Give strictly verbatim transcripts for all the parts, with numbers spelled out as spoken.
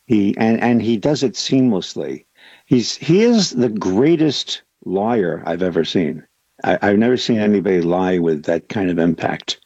He and, and he does it seamlessly. He's he is the greatest liar I've ever seen. I, I've never seen anybody lie with that kind of impact.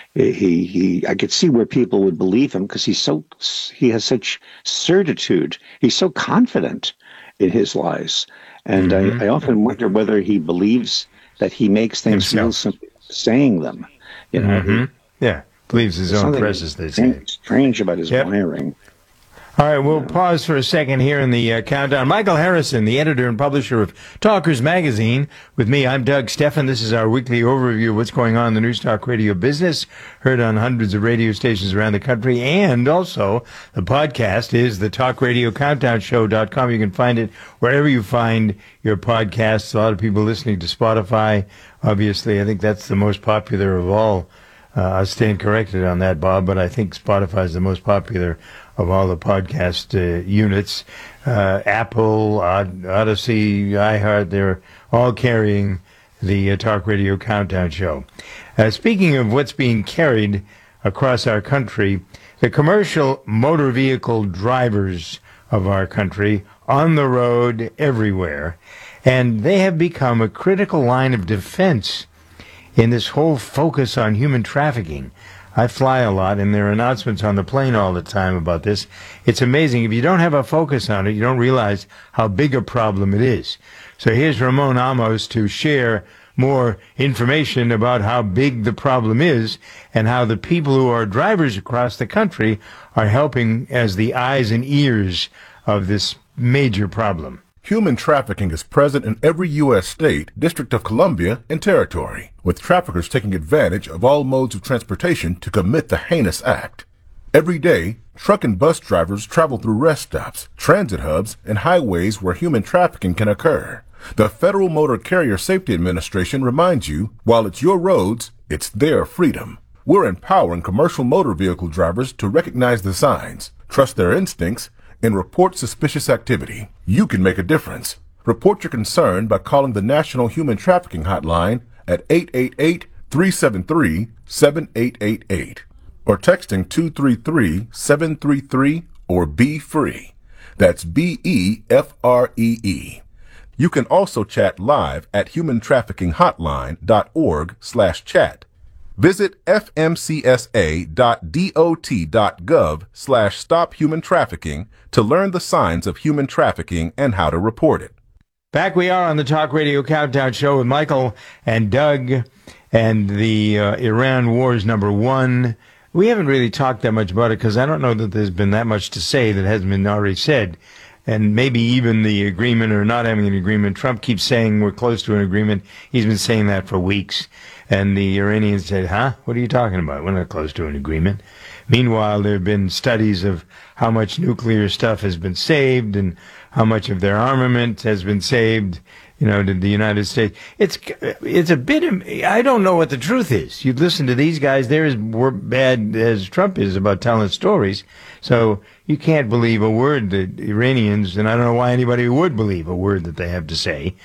He he. I could see where people would believe him because he's so he has such certitude. He's so confident in his lies, and mm-hmm. I, I often wonder whether he believes that he makes things Himself. real simple saying them. You know, mm-hmm. he, yeah, believes his own press, as they say. Strange about his yep. wiring. All right, we'll pause for a second here in the uh, countdown. Michael Harrison, the editor and publisher of Talkers Magazine. With me, I'm Doug Stephan. This is our weekly overview of what's going on in the News Talk Radio business, heard on hundreds of radio stations around the country. And also, the podcast is the talk radio countdown show dot com. You can find it wherever you find your podcasts. A lot of people listening to Spotify. Obviously, I think that's the most popular of all. Uh, I stand corrected on that, Bob, but I think Spotify is the most popular of all the podcast uh, units. Uh, Apple, Od- Odyssey, iHeart, they're all carrying the uh, Talk Radio Countdown Show. Uh, speaking of what's being carried across our country, the commercial motor vehicle drivers of our country on the road everywhere, and they have become a critical line of defense in this whole focus on human trafficking. I fly a lot, and there are announcements on the plane all the time about this. It's amazing. If you don't have a focus on it, you don't realize how big a problem it is. So here's Ramon Amos to share more information about how big the problem is and how the people who are drivers across the country are helping as the eyes and ears of this major problem. Human trafficking is present in every U S state, District of Columbia, and territory, with traffickers taking advantage of all modes of transportation to commit the heinous act. Every day, truck and bus drivers travel through rest stops, transit hubs, and highways where human trafficking can occur. The Federal Motor Carrier Safety Administration reminds you, while it's your roads, it's their freedom. We're empowering commercial motor vehicle drivers to recognize the signs, trust their instincts, and report suspicious activity. You can make a difference. Report your concern by calling the National Human Trafficking Hotline at eight eight eight, three seven three, seven eight eight eight or texting two three three, seven three three or Be Free. That's B E F R E E. You can also chat live at human trafficking hotline dot org slash chat. Visit f m c s a dot dot dot gov slash stop human trafficking to learn the signs of human trafficking and how to report it. Back we are on the Talk Radio Countdown Show with Michael and Doug, and the uh, Iran war is number one. We haven't really talked that much about it because I don't know that there's been that much to say that hasn't been already said. And maybe even the agreement or not having an agreement. Trump keeps saying we're close to an agreement. He's been saying that for weeks. And the Iranians said, huh? What are you talking about? We're not close to an agreement. Meanwhile, there have been studies of how much nuclear stuff has been saved and how much of their armament has been saved, you know, to the United States. It's it's a bit, I don't know what the truth is. You listen to these guys, they're as bad as Trump is about telling stories. So you can't believe a word that Iranians, and I don't know why anybody would believe a word that they have to say.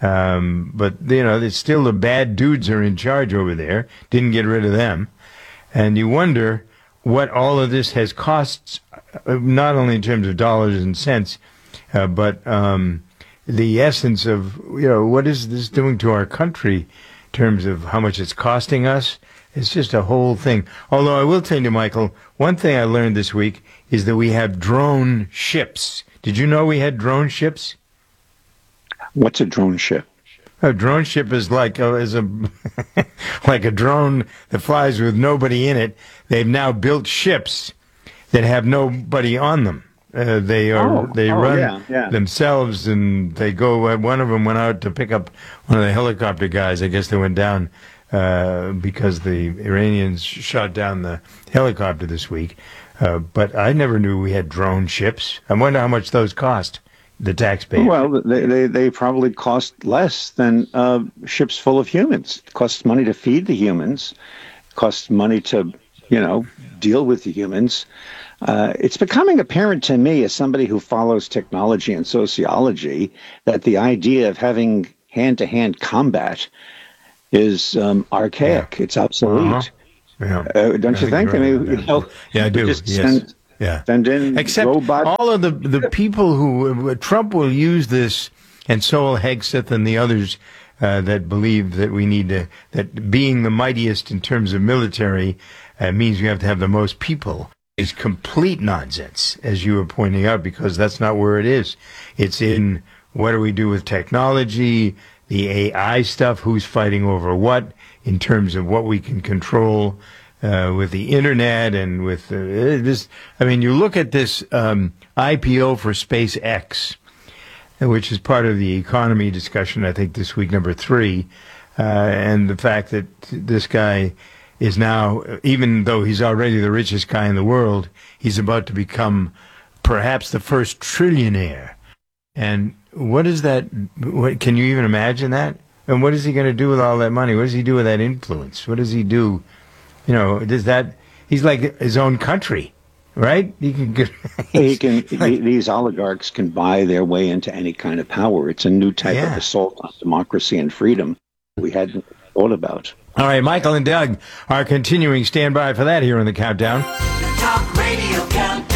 Um, but, you know, it's still the bad dudes are in charge over there. Didn't get rid of them. And you wonder what all of this has cost, not only in terms of dollars and cents, uh, but um, the essence of, you know, what is this doing to our country in terms of how much it's costing us? It's just a whole thing. Although I will tell you, Michael, one thing I learned this week is that we have drone ships. Did you know we had drone ships? What's a drone ship? A drone ship is like a, is a like a drone that flies with nobody in it. They've now built ships that have nobody on them. Uh, they are oh, they oh, run yeah, yeah. themselves, and they go. Uh, one of them went out to pick up one of the helicopter guys. I guess they went down uh, because the Iranians shot down the helicopter this week. Uh, but I never knew we had drone ships. I wonder how much those cost the taxpayer. Well, they, they, they probably cost less than uh, ships full of humans. It costs money to feed the humans. It costs money to, you know, deal with the humans. Uh, it's becoming apparent to me, as somebody who follows technology and sociology, that the idea of having hand-to-hand combat is um, archaic. Yeah. It's obsolete. Uh-huh. Yeah. Uh, don't I you think? think I mean, you know, yeah, I do. Just yes. send, Yeah. Send in Except robot. all of the, the people who, uh, Trump will use this, and so will Hegseth and the others uh, that believe that we need to, that being the mightiest in terms of military uh, means we have to have the most people, is complete nonsense, as you were pointing out, because that's not where it is. It's in what do we do with technology, the A I stuff, who's fighting over what, in terms of what we can control uh, with the internet and with uh, this. I mean, you look at this um, I P O for SpaceX, which is part of the economy discussion, I think, this week, number three, uh, and the fact that this guy is now, even though he's already the richest guy in the world, he's about to become perhaps the first trillionaire. And what is that? What, can you even imagine that? And what is he going to do with all that money? What does he do with that influence? What does he do? You know, does that? He's like his own country, right? He can. Get, he can. Like, these oligarchs can buy their way into any kind of power. It's a new type yeah. of assault on democracy and freedom we hadn't thought about. All right, Michael and Doug are continuing. Stand by for that here on the Countdown. The Talk Radio Countdown.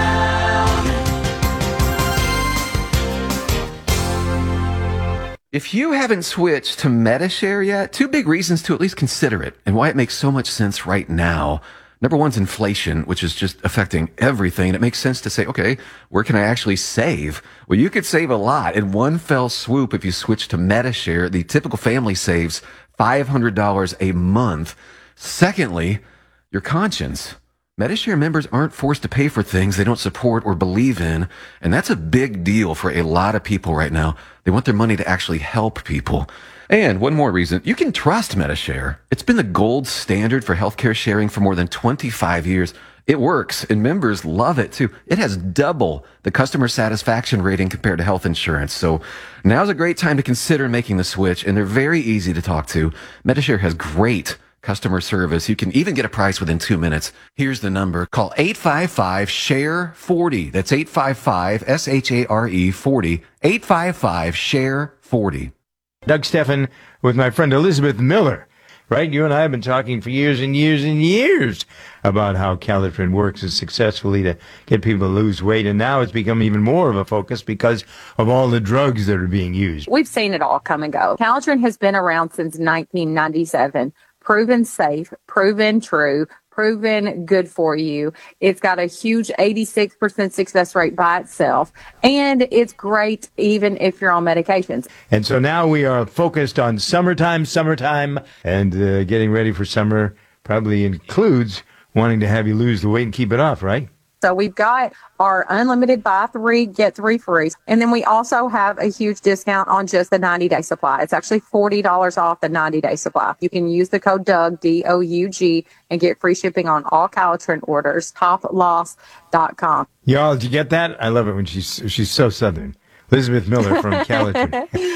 If you haven't switched to Medi-Share yet, two big reasons to at least consider it and why it makes so much sense right now. Number one's inflation, which is just affecting everything. And it makes sense to say, okay, where can I actually save? Well, you could save a lot in one fell swoop if you switch to Medi-Share. The typical family saves five hundred dollars a month. Secondly, your conscience. Medi-Share members aren't forced to pay for things they don't support or believe in, and that's a big deal for a lot of people right now. They want their money to actually help people. And one more reason, you can trust Medi-Share. It's been the gold standard for healthcare sharing for more than twenty-five years. It works, and members love it too. It has double the customer satisfaction rating compared to health insurance. So now's a great time to consider making the switch, and they're very easy to talk to. Medi-Share has great customer service. You can even get a price within two minutes. Here's the number. Call eight five five, S H A R E forty. That's eight five five, S H A R E forty. eight five five, S H A R E forty. Doug Stephan with my friend Elizabeth Miller. Right? You and I have been talking for years and years and years about how Calitrin works successfully to get people to lose weight. And now it's become even more of a focus because of all the drugs that are being used. We've seen it all come and go. Calitrin has been around since nineteen ninety-seven. Proven safe, proven true, proven good for you. It's got a huge eighty-six percent success rate by itself, and it's great even if you're on medications. And so now we are focused on summertime, summertime, and uh, getting ready for summer probably includes wanting to have you lose the weight and keep it off, right? So we've got our unlimited buy three, get three free. And then we also have a huge discount on just the ninety-day supply. It's actually forty dollars off the ninety-day supply. You can use the code Doug, D O U G, and get free shipping on all Calitrin orders, top loss dot com. Y'all, did you get that? I love it when she's she's so Southern. Elizabeth Miller from Calitrin.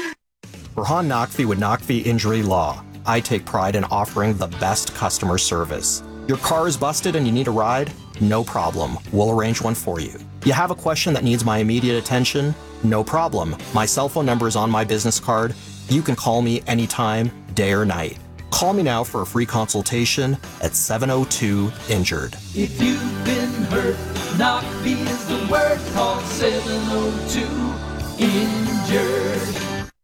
Rahan Naqvi with Naqvi Injury Law. I take pride in offering the best customer service. Your car is busted and you need a ride? No problem. We'll arrange one for you. You have a question that needs my immediate attention? No problem. My cell phone number is on my business card. You can call me anytime, day or night. Call me now for a free consultation at seven oh two, injured. If you've been hurt, Naqvi is the word. Call seven oh two, injured.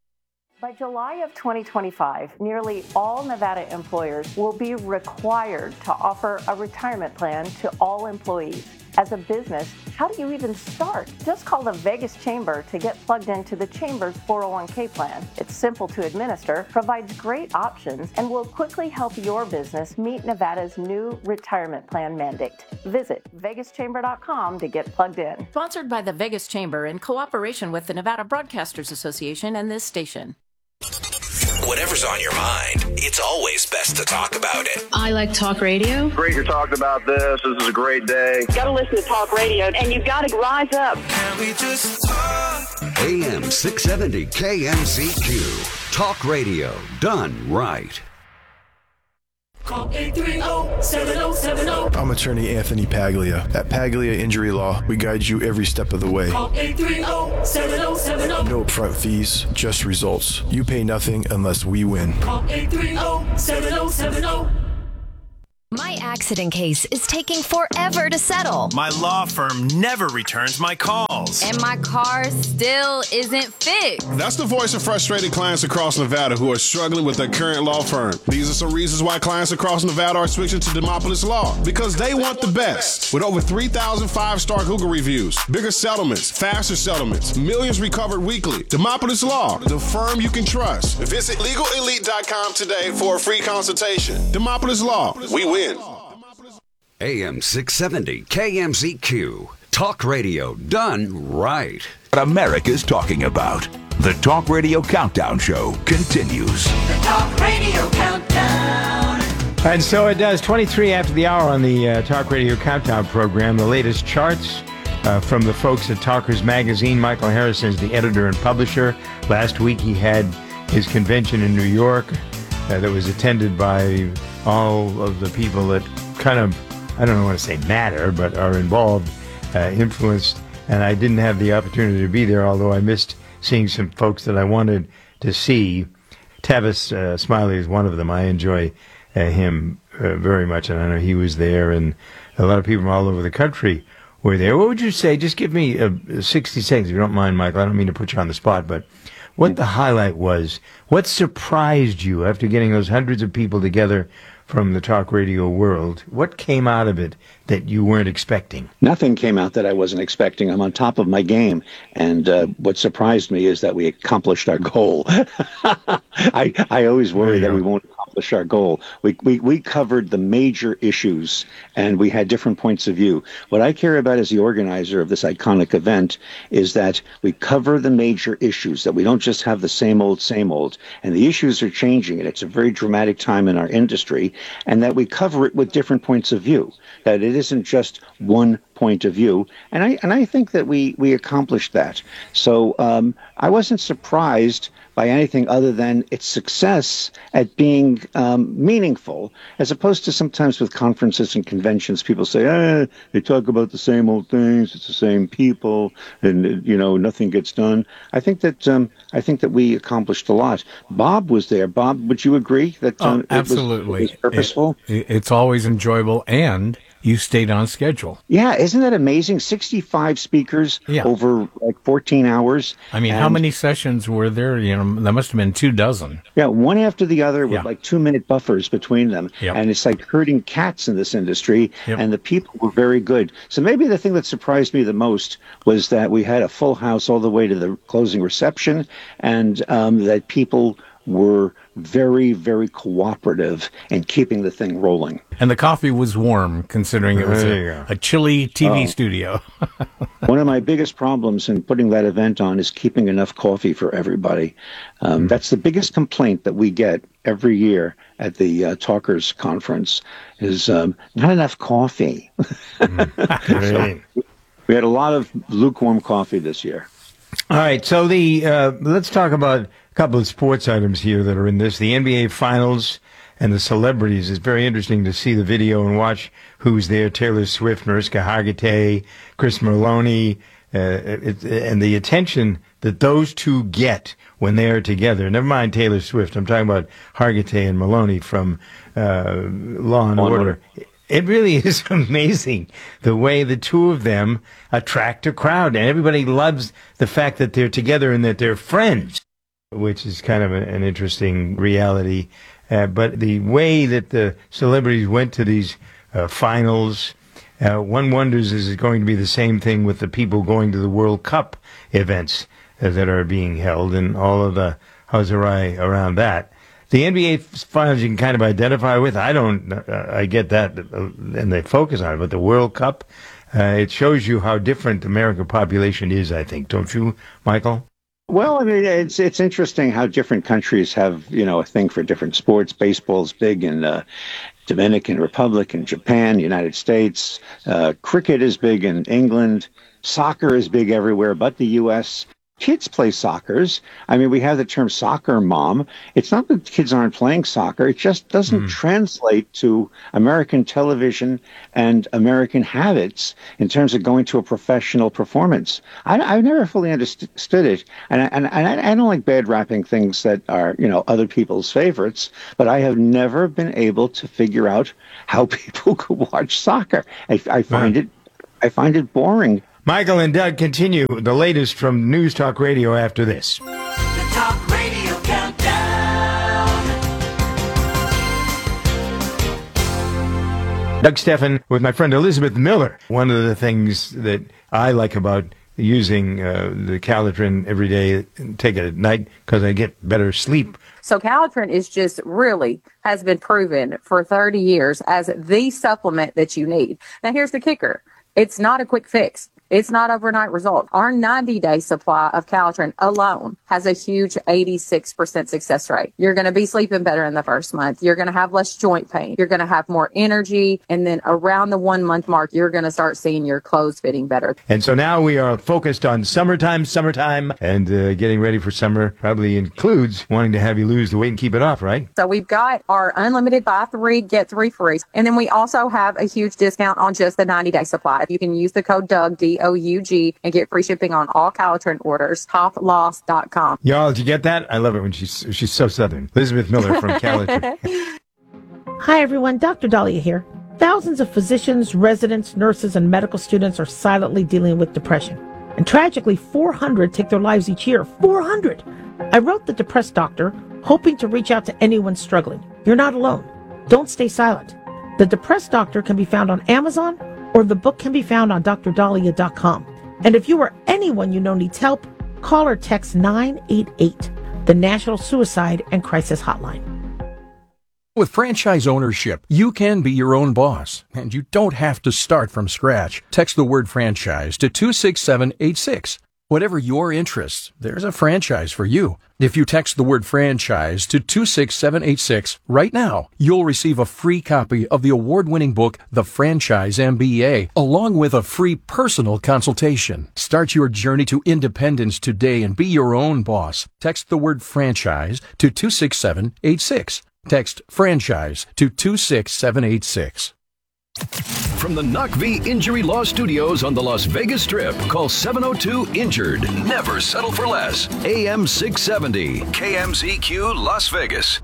By July of twenty twenty-five, nearly all Nevada employers will be required to offer a retirement plan to all employees. As a business, how do you even start? Just call the Vegas Chamber to get plugged into the Chamber's four oh one k plan. It's simple to administer, provides great options, and will quickly help your business meet Nevada's new retirement plan mandate. Visit vegas chamber dot com to get plugged in. Sponsored by the Vegas Chamber in cooperation with the Nevada Broadcasters Association and this station. Whatever's on your mind, it's always best to talk about it. I like talk radio. Great you're talking about this. This is a great day. You gotta listen to talk radio, and you gotta rise up. Can we just talk? A M six seventy K M C Q. Talk radio done right. Call eight three zero, seven zero seven zero. I'm attorney Anthony Paglia. At Paglia Injury Law, we guide you every step of the way. Call eight three zero, seven zero seven zero. No upfront fees, just results. You pay nothing unless we win. Call eight three zero, seven zero seven zero. My accident case is taking forever to settle. My law firm never returns my calls. And my car still isn't fixed. That's the voice of frustrated clients across Nevada who are struggling with their current law firm. These are some reasons why clients across Nevada are switching to Demopolis Law. Because they want the best. With over three thousand five-star Google reviews, bigger settlements, faster settlements, millions recovered weekly. Demopolis Law, the firm you can trust. Visit legal elite dot com today for a free consultation. Demopolis Law, we win. A M six seventy K M Z Q. Talk radio done right. What America's talking about. The Talk Radio Countdown Show continues. The Talk Radio Countdown. And so it does. twenty-three after the hour on the uh, Talk Radio Countdown program. The latest charts uh, from the folks at Talkers Magazine. Michael Harrison is the editor and publisher. Last week he had his convention in New York uh, that was attended by all of the people that kind of, I don't want to say matter, but are involved, uh, influenced. And I didn't have the opportunity to be there, although I missed seeing some folks that I wanted to see. Tavis uh, Smiley is one of them. I enjoy uh, him uh, very much, and I know he was there, and a lot of people from all over the country were there. What would you say? Just give me uh, sixty seconds, if you don't mind, Michael. I don't mean to put you on the spot, but what the highlight was. What surprised you after getting those hundreds of people together from the talk radio world? What came out of it that you weren't expecting? Nothing came out that I wasn't expecting. I'm on top of my game. And uh, what surprised me is that we accomplished our goal. I, I always worry that we won't accomplish our goal. We, we, we covered the major issues, and we had different points of view. What I care about as the organizer of this iconic event is that we cover the major issues, that we don't just have the same old, same old. And the issues are changing, and it's a very dramatic time in our industry, and that we cover it with different points of view, that it isn't just one point of view. And I and I think that we, we accomplished that. So um, I wasn't surprised by anything other than its success at being um, meaningful, as opposed to sometimes with conferences and conventions, people say, eh, they talk about the same old things, it's the same people, and, you know, nothing gets done. I think that um, I think that we accomplished a lot. Bob was there. Bob, would you agree that um, oh, absolutely. It was, it was purposeful? It, it's always enjoyable, and you stayed on schedule. Yeah, isn't that amazing? sixty-five speakers yeah. over like fourteen hours. I mean, how many sessions were there? You know, there must have been two dozen. Yeah, one after the other with yeah. like two-minute buffers between them. Yep. And it's like herding cats in this industry, yep. and the people were very good. So maybe the thing that surprised me the most was that we had a full house all the way to the closing reception, and um, that people were very, very cooperative in keeping the thing rolling. And the coffee was warm, considering it was a, a chilly T V oh. studio. One of my biggest problems in putting that event on is keeping enough coffee for everybody. Um, mm. That's the biggest complaint that we get every year at the uh, Talkers Conference, is um, not enough coffee. mm. So we had a lot of lukewarm coffee this year. All right, so the uh, let's talk about a couple of sports items here that are in this. The N B A Finals and the celebrities. It's very interesting to see the video and watch who's there. Taylor Swift, Mariska Hargitay, Chris Maloney, uh, it, and the attention that those two get when they are together. Never mind Taylor Swift. I'm talking about Hargitay and Maloney from uh, Law and Order. Order. It really is amazing the way the two of them attract a crowd, and everybody loves the fact that they're together and that they're friends, which is kind of a, an interesting reality. Uh, but the way that the celebrities went to these uh, finals, uh, one wonders, is it going to be the same thing with the people going to the World Cup events uh, that are being held, and all of the how's-a-rai around that. The N B A Finals you can kind of identify with. I don't, uh, I get that, uh, and they focus on it. But the World Cup, uh, it shows you how different the American population is, I think. Don't you, Michael? Well, I mean, it's it's interesting how different countries have, you know, a thing for different sports. Baseball's big in uh, Dominican Republic and Japan, United States. Uh, cricket is big in England. Soccer is big everywhere but the U S kids play soccers. I mean, we have the term soccer mom. It's not that kids aren't playing soccer. It just doesn't mm. translate to American television and American habits in terms of going to a professional performance. I, I've never fully understood it. And, I, and I, I don't like bad rapping things that are, you know, other people's favorites, but I have never been able to figure out how people could watch soccer. I, I find right. it, I find it boring. Michael and Doug continue the latest from News Talk Radio after this. The Talk Radio Countdown. Doug Stephan with my friend Elizabeth Miller. One of the things that I like about using uh, the Calitrin every day, take it at night, because I get better sleep. So Calitrin is just really has been proven for thirty years as the supplement that you need. Now, here's the kicker. It's not a quick fix. It's not overnight result. Our ninety-day supply of Calitrin alone has a huge eighty-six percent success rate. You're going to be sleeping better in the first month. You're going to have less joint pain. You're going to have more energy. And then around the one-month mark, you're going to start seeing your clothes fitting better. And so now we are focused on summertime, summertime, and uh, getting ready for summer probably includes wanting to have you lose the weight and keep it off, right? So we've got our unlimited buy three, get three free. And then we also have a huge discount on just the ninety-day supply. You can use the code Doug, D O U G, and get free shipping on all Calitrin orders. top loss dot com. Y'all, did you get that? I love it when she's she's so Southern. Elizabeth Miller from Calitrin. Hi, everyone. Doctor Dahlia here. Thousands of physicians, residents, nurses, and medical students are silently dealing with depression. And tragically, four hundred take their lives each year. four hundred! I wrote The Depressed Doctor, hoping to reach out to anyone struggling. You're not alone. Don't stay silent. The Depressed Doctor can be found on Amazon, or the book can be found on D R dahlia dot com. And if you or anyone you know needs help, call or text nine eight eight, the National Suicide and Crisis Hotline. With franchise ownership, you can be your own boss, and you don't have to start from scratch. Text the word franchise to two six seven eight six. Whatever your interests, there's a franchise for you. If you text the word franchise to two six seven eight six right now, you'll receive a free copy of the award-winning book, The Franchise M B A, along with a free personal consultation. Start your journey to independence today and be your own boss. Text the word franchise to two six seven eight six. Text franchise to two six seven eight six. From the Knock V Injury Law Studios on the Las Vegas Strip, call seven oh two injured. Never settle for less. A M six seventy, K M Z Q Las Vegas.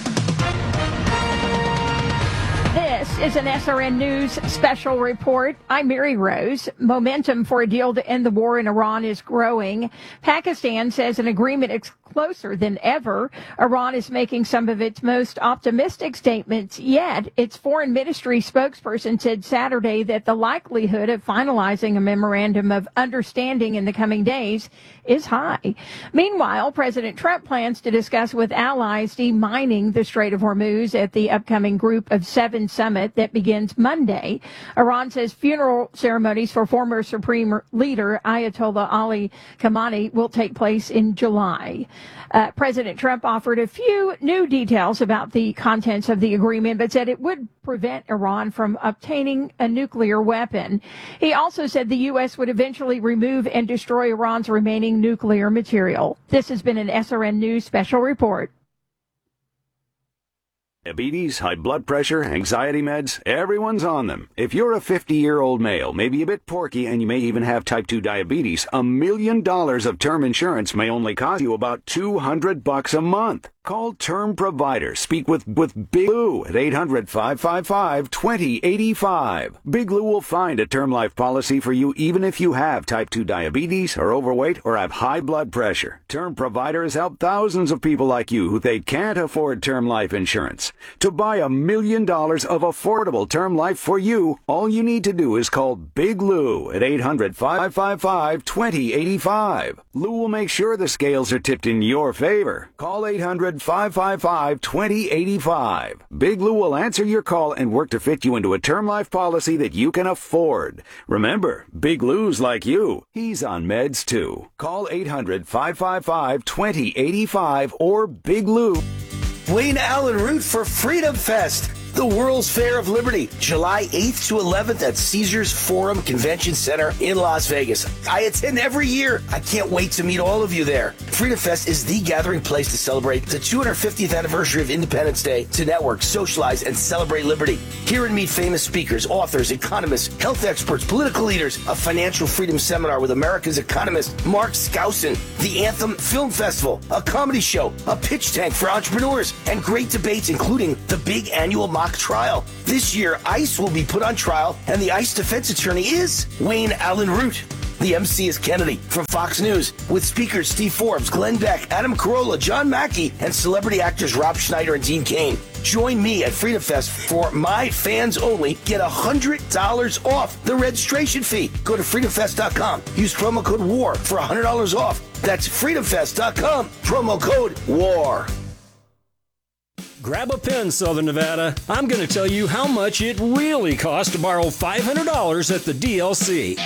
This is an S R N News special report. I'm Mary Rose. Momentum for a deal to end the war in Iran is growing. Pakistan says an agreement is closer than ever. Iran is making some of its most optimistic statements yet. Its foreign ministry spokesperson said Saturday that the likelihood of finalizing a memorandum of understanding in the coming days is high. Meanwhile, President Trump plans to discuss with allies demining the Strait of Hormuz at the upcoming Group of Seven summit that begins Monday. Iran says funeral ceremonies for former Supreme Leader Ayatollah Ali Khamenei will take place in July. Uh, President Trump offered a few new details about the contents of the agreement, but said it would prevent Iran from obtaining a nuclear weapon. He also said the U S would eventually remove and destroy Iran's remaining nuclear material. This has been an S R N News special report. Diabetes, high blood pressure, anxiety meds, everyone's on them. If you're a fifty-year-old male, maybe a bit porky, and you may even have type two diabetes, a million dollars of term insurance may only cost you about two hundred bucks a month. Call Term Provider. Speak with, with Big Lou at eight hundred, five five five, two oh eight five. Big Lou will find a term life policy for you even if you have type two diabetes, are overweight, or have high blood pressure. Term Provider has helped thousands of people like you who they can't afford term life insurance. To buy a million dollars of affordable term life for you, all you need to do is call Big Lou at eight hundred, five five five, two oh eight five. Lou will make sure the scales are tipped in your favor. Call eight hundred, five five five, two oh eight five. Big Lou will answer your call and work to fit you into a term life policy that you can afford. Remember, Big Lou's like you. He's on meds too. Call eight hundred, five five five, two oh eight five or Big Lou. Wayne Allen Root for Freedom Fest. the World's Fair of Liberty, July eighth to eleventh at Caesars Forum Convention Center in Las Vegas. I attend every year. I can't wait to meet all of you there. Freedom Fest is the gathering place to celebrate the two hundred fiftieth anniversary of Independence Day, to network, socialize, and celebrate liberty. Hear and meet famous speakers, authors, economists, health experts, political leaders, a financial freedom seminar with America's economist Mark Skousen, the Anthem Film Festival, a comedy show, a pitch tank for entrepreneurs, and great debates, including the big annual mock trial. This year, ICE will be put on trial, and the ICE defense attorney is Wayne Allen Root. The M C is Kennedy from Fox News, with speakers Steve Forbes, Glenn Beck, Adam Carolla, John Mackey, and celebrity actors Rob Schneider and Dean Cain. Join me at Freedom Fest for my fans only. Get one hundred dollars off the registration fee. Go to freedom fest dot com. Use promo code WAR for one hundred dollars off. That's freedom fest dot com. Promo code WAR. Grab a pen, Southern Nevada. I'm going to tell you how much it really costs to borrow five hundred dollars at the D L C.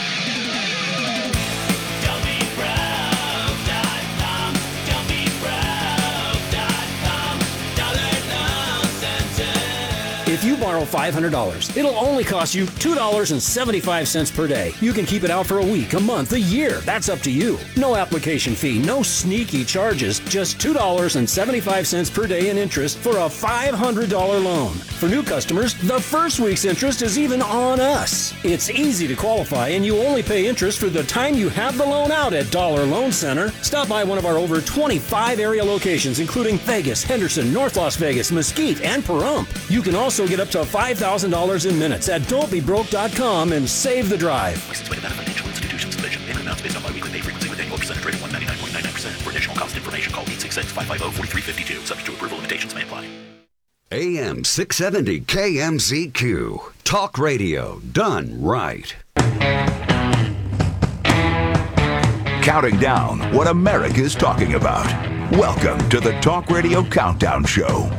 If you borrow five hundred dollars, it'll only cost you two dollars and seventy-five cents per day. You can keep it out for a week, a month, a year. That's up to you. No application fee, no sneaky charges, just two dollars and seventy-five cents per day in interest for a five hundred dollars loan. For new customers, the first week's interest is even on us. It's easy to qualify, and you only pay interest for the time you have the loan out at Dollar Loan Center. Stop by one of our over twenty-five area locations, including Vegas, Henderson, North Las Vegas, Mesquite, and Pahrump. You can also get up to five thousand dollars in minutes at don't be broke dot com and save the drive. Licensed by Nevada Financial Institutions Convention. Payment amounts based on biweekly pay frequency with annual percentage rate of one ninety-nine point nine nine percent. For additional cost information, call eight six six, five five zero, four three five two. Subject to approval, limitations may apply. A M six seventy K M Z Q. Talk radio done right. Counting down what America's talking about. Welcome to the Talk Radio Countdown Show.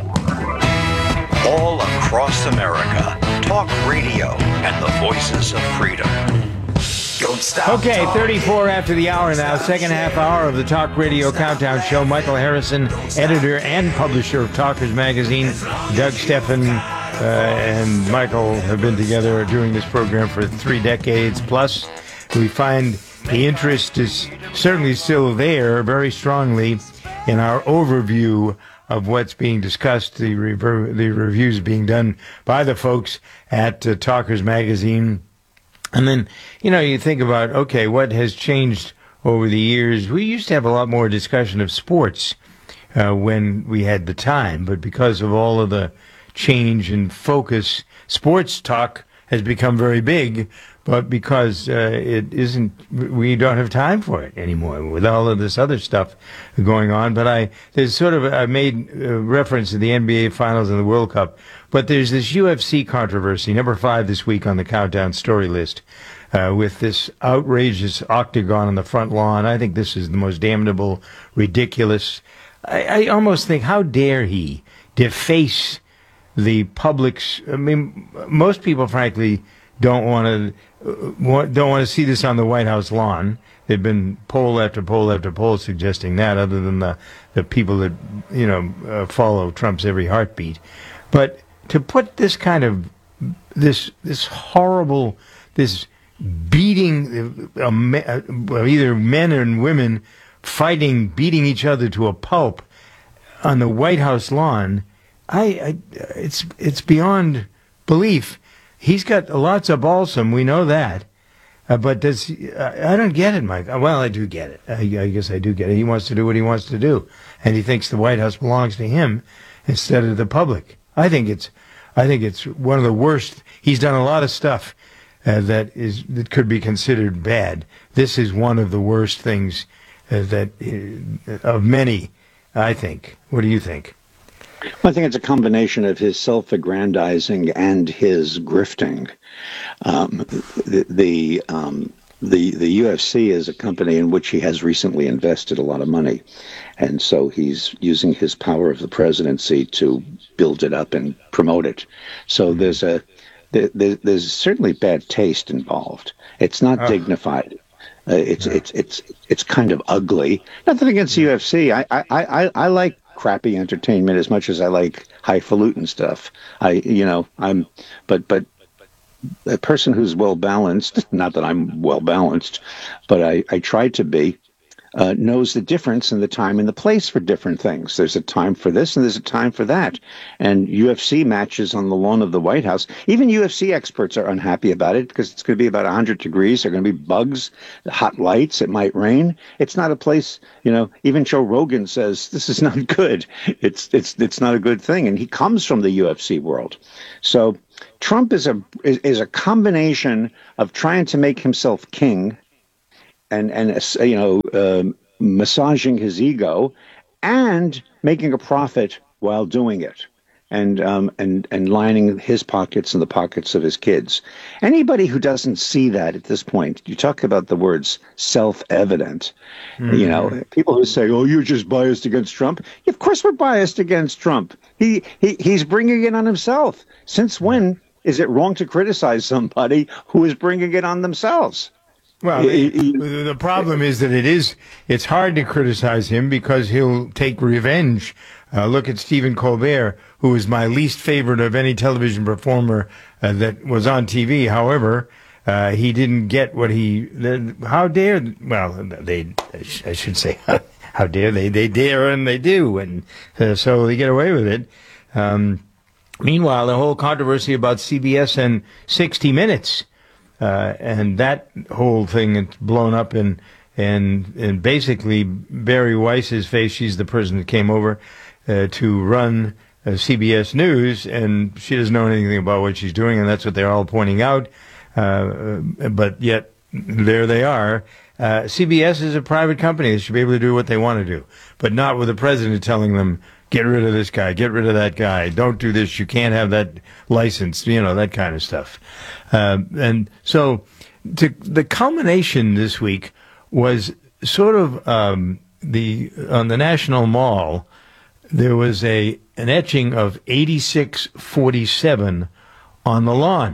All across America, talk radio and the voices of freedom. Don't stop. Okay, thirty-four after the hour now, second half hour of the Talk Radio Countdown Show. Michael Harrison, editor and publisher of Talkers Magazine. Doug Steffen uh, and Michael have been together doing this program for three decades plus. We find the interest is certainly still there very strongly in our overview of what's being discussed, the, rever- the reviews being done by the folks at uh, Talkers Magazine. And then, you know, you think about, okay, what has changed over the years? We used to have a lot more discussion of sports uh, when we had the time, but because of all of the change and focus, sports talk has become very big, but because uh, it isn't, we don't have time for it anymore with all of this other stuff going on. But I, there's sort of, I made uh, reference to the N B A Finals and the World Cup, but there's this U F C controversy, number five this week on the countdown story list, uh, with this outrageous octagon on the front lawn. I think this is the most damnable, ridiculous. I, I almost think, how dare he deface the public's, I mean, most people, frankly, don't want to uh, don't want to see this on the White House lawn. They've been poll after poll after poll suggesting that, other than the the people that you know uh, follow Trump's every heartbeat. But to put this kind of this this horrible this beating uh, uh, either men and women fighting, beating each other to a pulp on the White House lawn, I, I it's it's beyond belief. He's got lots of balsam, we know that. Uh, but does he, I, I don't get it, Mike. Well, I do get it. I, I guess I do get it. He wants to do what he wants to do, and he thinks the White House belongs to him instead of the public. I think it's, I think it's one of the worst. He's done a lot of stuff uh, that is that could be considered bad. This is one of the worst things uh, that uh, of many, I think. What do you think? Well, I think it's a combination of his self-aggrandizing and his grifting. Um, the the, um, the the U F C is a company in which he has recently invested a lot of money, and so he's using his power of the presidency to build it up and promote it. So there's a there, there's certainly bad taste involved. It's not oh. dignified. Uh, it's yeah. it's it's it's kind of ugly. Nothing against the U F C. I I I, I like crappy entertainment as much as I like highfalutin stuff. I, you know, I'm, but, but a person who's well balanced, not that I'm well balanced, but I, I try to be, uh, knows the difference in the time and the place for different things. There's a time for this and there's a time for that. And U F C matches on the lawn of the White House, even U F C experts are unhappy about it because it's going to be about one hundred degrees. There are going to be bugs, hot lights. It might rain. It's not a place, you know, even Joe Rogan says this is not good. It's, it's, it's not a good thing. And he comes from the U F C world. So Trump is a, is, is a combination of trying to make himself king and, and you know, um, massaging his ego and making a profit while doing it, and um, and and lining his pockets and the pockets of his kids. Anybody who doesn't see that at this point, you talk about the words self-evident. Mm-hmm. You know, people who say, "Oh, you're just biased against Trump." Of course, we're biased against Trump. He he he's bringing it on himself. Since when is it wrong to criticize somebody who is bringing it on themselves? Well, the, the problem is that it is, it's hard to criticize him because he'll take revenge. Uh, look at Stephen Colbert, who is my least favorite of any television performer uh, that was on T V. However, uh, he didn't get what he, the, how dare, well, they, I should say, how dare they, they dare and they do. And uh, so they get away with it. Um, meanwhile, the whole controversy about C B S and sixty minutes. Uh, and that whole thing is blown up in, and and basically Barry Weiss's face. She's the person that came over uh, to run uh, C B S News, and she doesn't know anything about what she's doing, and that's what they're all pointing out. Uh, but yet, there they are. Uh, C B S is a private company. They should be able to do what they want to do, but not with the president telling them, get rid of this guy, get rid of that guy, don't do this, you can't have that license, you know, that kind of stuff. Uh, and so to, the culmination this week was sort of um, the on the National Mall, there was a an etching of eighty-six forty-seven on the lawn.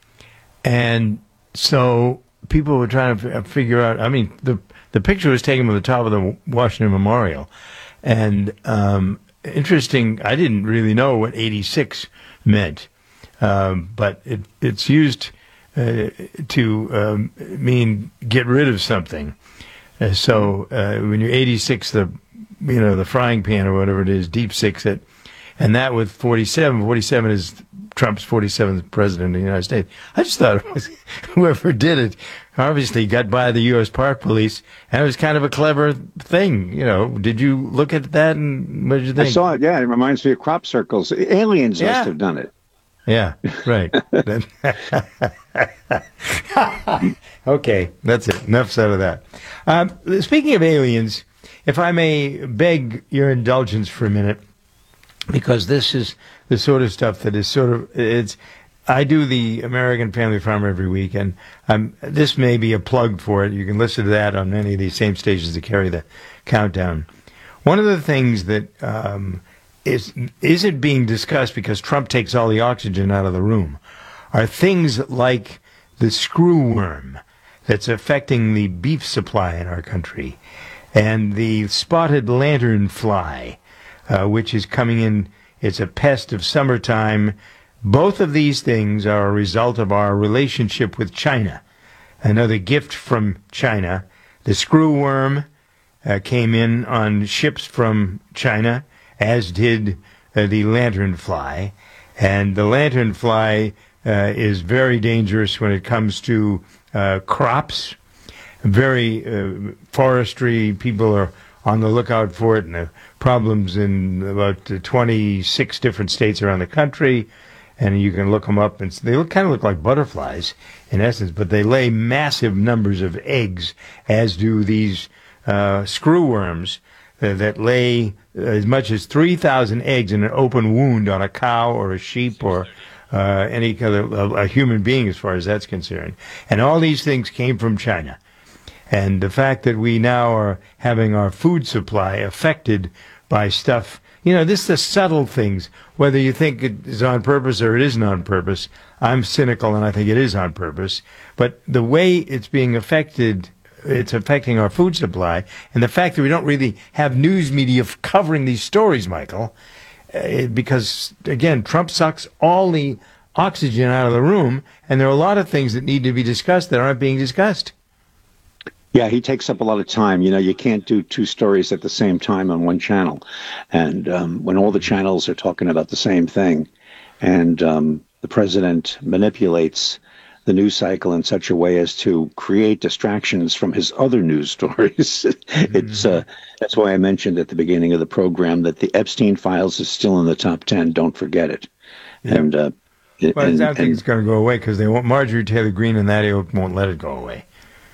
And so people were trying to f- figure out, I mean, the the picture was taken from the top of the Washington Memorial. And um, interesting, I didn't really know what eighty-six meant. Um, but it, it's used uh, to um, mean get rid of something. Uh, so uh, when you eighty-six the, you know, the frying pan or whatever it is, deep six it, and that with forty-seven, forty-seven is Trump's forty-seventh president of the United States. I just thought it was, whoever did it obviously got by the U S Park Police, and it was kind of a clever thing. You know, did you look at that and what did you think? I saw it. Yeah, it reminds me of crop circles. Aliens yeah. must have done it. Yeah, right. Okay, that's it. Enough said of that. Um, speaking of aliens, if I may beg your indulgence for a minute, because this is the sort of stuff that is sort of, it's, I do the American Family Farm every week, and um, this may be a plug for it. You can listen to that on any of these same stations that carry the countdown. One of the things that um, is isn't being discussed because Trump takes all the oxygen out of the room are things like the screwworm that's affecting the beef supply in our country, and the spotted lanternfly, uh, which is coming in. It's a pest of summertime. Both of these things are a result of our relationship with China. Another gift from China. The screwworm uh, came in on ships from China, as did uh, the lanternfly. And the lanternfly uh, is very dangerous when it comes to uh, crops. Very uh, forestry people are on the lookout for it, and the problems in about twenty-six different states around the country. And you can look them up, and they look, kind of look like butterflies in essence, but they lay massive numbers of eggs, as do these uh, screwworms uh, that lay as much as three thousand eggs in an open wound on a cow or a sheep or uh, any other a human being, as far as that's concerned. And all these things came from China. And the fact that we now are having our food supply affected by stuff, you know, this is the subtle things, whether you think it is on purpose or it isn't on purpose. I'm cynical, and I think it is on purpose. But the way it's being affected it's affecting our food supply. And the fact that we don't really have news media f- covering these stories, Michael, uh, because, again, Trump sucks all the oxygen out of the room, and there are a lot of things that need to be discussed that aren't being discussed. Yeah, he takes up a lot of time. You know, you can't do two stories at the same time on one channel. And um, when all the channels are talking about the same thing, and um, the president manipulates the news cycle in such a way as to create distractions from his other news stories. It's uh, that's why I mentioned at the beginning of the program that the Epstein files is still in the top ten. Don't forget it. Yep. And uh, well, and, I don't think and, it's going to go away because they won't. Marjorie Taylor Greene and that ilk won't let it go away.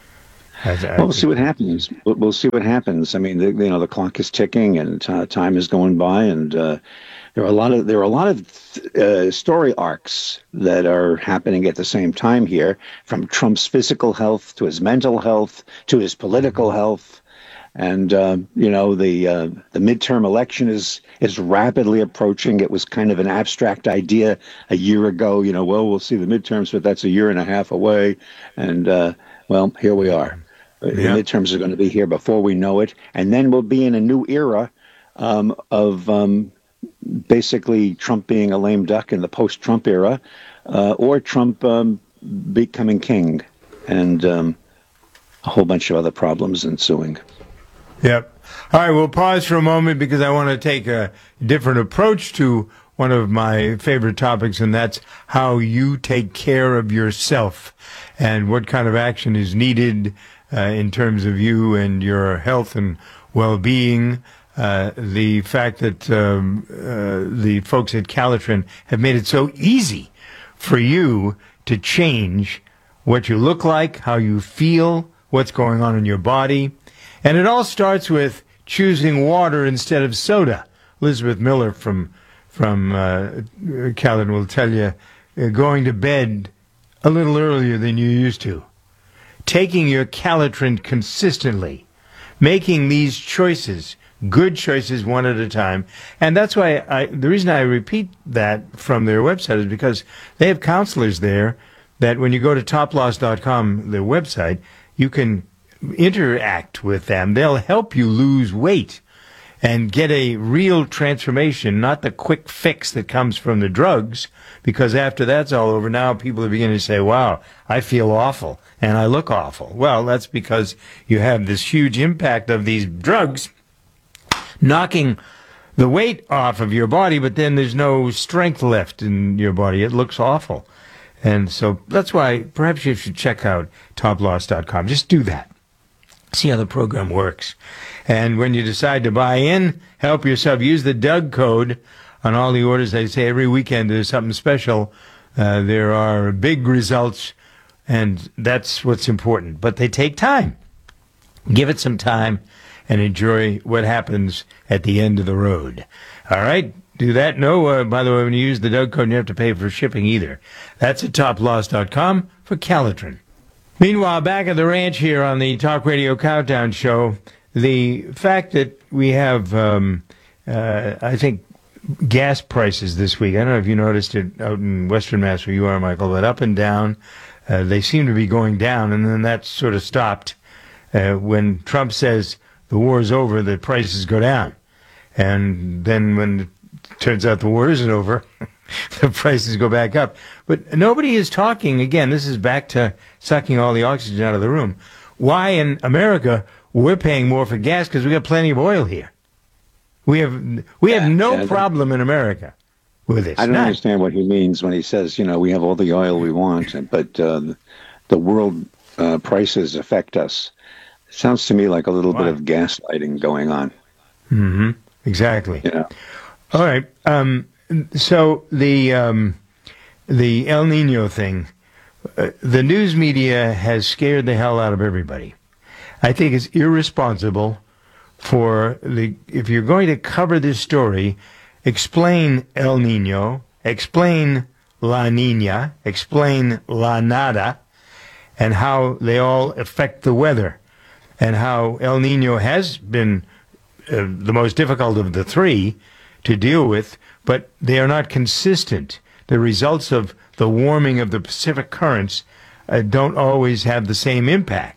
As, well, we'll see what happens. We'll, we'll see what happens. I mean, the, you know, the clock is ticking and uh, time is going by, and uh, there are a lot of there are a lot of uh, story arcs that are happening at the same time here, from Trump's physical health to his mental health to his political health, and uh, you know, the uh, the midterm election is is rapidly approaching. It was kind of an abstract idea a year ago. You know, well, we'll see the midterms, but that's a year and a half away, and uh, well, here we are. Yeah. The midterms are going to be here before we know it, and then we'll be in a new era um, of um, basically Trump being a lame duck in the post-Trump era, uh, or Trump um, becoming king, and um, a whole bunch of other problems ensuing. Yep. All right, we'll pause for a moment because I want to take a different approach to one of my favorite topics, and that's how you take care of yourself and what kind of action is needed uh, in terms of you and your health and well-being. Uh, the fact that um, uh, the folks at Calitrin have made it so easy for you to change what you look like, how you feel, what's going on in your body. And it all starts with choosing water instead of soda. Elizabeth Miller from from uh, Calitrin will tell you, uh, going to bed a little earlier than you used to, taking your Calitrin consistently, making these choices, good choices one at a time. And that's why I, the reason I repeat that from their website is because they have counselors there that when you go to top loss dot com, their website, you can interact with them. They'll help you lose weight and get a real transformation, not the quick fix that comes from the drugs, because after that's all over, now people are beginning to say, wow, I feel awful and I look awful. Well, that's because you have this huge impact of these drugs knocking the weight off of your body, but then there's no strength left in your body. It looks awful. And so that's why perhaps you should check out top loss dot com. Just do that. See how the program works. And when you decide to buy in, help yourself. Use the Doug code on all the orders. They say every weekend there's something special. Uh, there are big results, and that's what's important. But they take time. Give it some time and enjoy what happens at the end of the road. All right? Do that. No, uh, by the way, when you use the Doug code, you don't have to pay for shipping either. That's at top loss dot com for Calitrin. Meanwhile, back at the ranch here on the Talk Radio Countdown Show, the fact that we have, um, uh, I think, gas prices this week, I don't know if you noticed it out in Western Mass where you are, Michael, but up and down, uh, they seem to be going down, and then that sort of stopped. Uh, when Trump says the war is over, the prices go down. And then when it turns out the war isn't over, the prices go back up. But nobody is talking, again, this is back to sucking all the oxygen out of the room. Why in America we're paying more for gas? Because we got plenty of oil here. We have we have no yeah, problem in America with this. I don't None. understand what he means when he says, you know, we have all the oil we want, but uh, the world uh, prices affect us. It sounds to me like a little Why? bit of gaslighting going on. Mm-hmm. Exactly. Yeah. All right. Um, so the um, the El Nino thing, uh, the news media has scared the hell out of everybody. I think it's irresponsible for the, if you're going to cover this story, explain El Nino, explain La Nina, explain La Nada, and how they all affect the weather, and how El Nino has been uh, the most difficult of the three to deal with, but they are not consistent. The results of the warming of the Pacific currents uh, don't always have the same impact.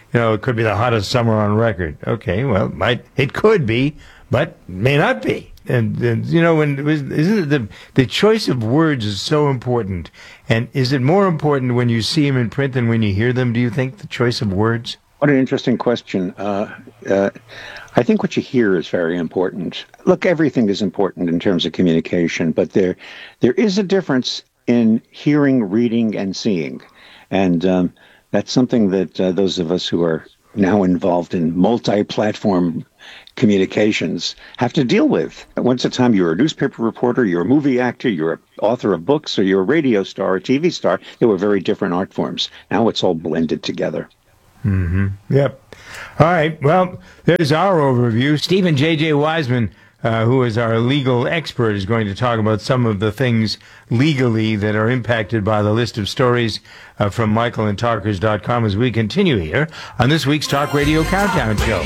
you know, it could be the hottest summer on record. Okay, well, might it could be, but may not be. And, and you know, when isn't it the the choice of words is so important? And is it more important when you see them in print than when you hear them? Do you think the choice of words? What an interesting question. Uh, uh, I think what you hear is very important. Look, everything is important in terms of communication, but there there is a difference in hearing, reading, and seeing. And um, that's something that uh, those of us who are now involved in multi-platform communications have to deal with. Once a time you were a newspaper reporter, you're a movie actor, you're an author of books, or you're a radio star, a T V star. They were very different art forms. Now it's all blended together. Mm-hmm. Yep. All right. Well, there's our overview. Stephen J J. Wiseman, uh, who is our legal expert, is going to talk about some of the things legally that are impacted by the list of stories uh, from Michael and Talkers dot com as we continue here on this week's Talk Radio Countdown Show.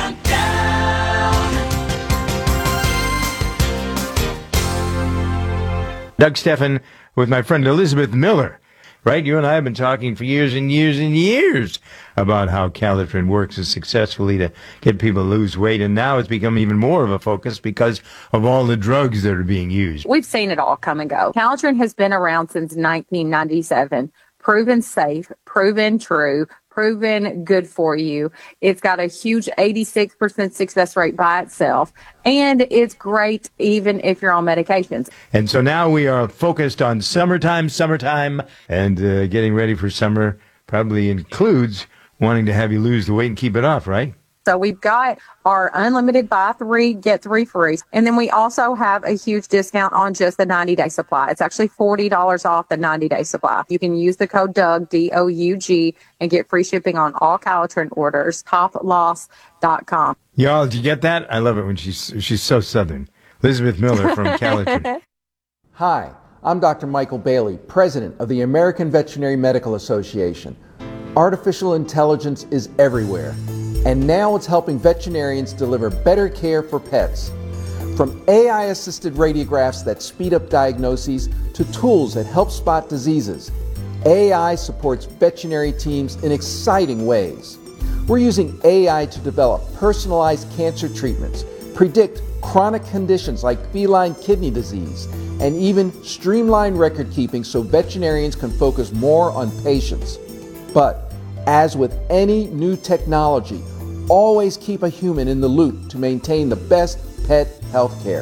Doug Stephan with my friend Elizabeth Miller. Right? You and I have been talking for years and years and years about how Calitrin works successfully to get people to lose weight. And now it's become even more of a focus because of all the drugs that are being used. We've seen it all come and go. Calitrin has been around since nineteen ninety-seven. Proven safe, proven true, proven good for you. It's got a huge eighty-six percent success rate by itself, and it's great even if you're on medications. And so now we are focused on summertime, summertime, and uh, getting ready for summer probably includes wanting to have you lose the weight and keep it off, right? So we've got our unlimited buy three, get three free. And then we also have a huge discount on just the ninety-day supply. It's actually forty dollars off the ninety-day supply. You can use the code Doug, D O U G, and get free shipping on all Calitrin orders, top loss dot com. Y'all, did you get that? I love it when she's, she's so Southern. Elizabeth Miller from Calitrin. Hi, I'm Doctor Michael Bailey, President of the American Veterinary Medical Association. Artificial intelligence is everywhere, and now it's helping veterinarians deliver better care for pets. From A I-assisted radiographs that speed up diagnoses to tools that help spot diseases, A I supports veterinary teams in exciting ways. We're using A I to develop personalized cancer treatments, predict chronic conditions like feline kidney disease, and even streamline record keeping so veterinarians can focus more on patients. But as with any new technology, always keep a human in the loop to maintain the best pet health care.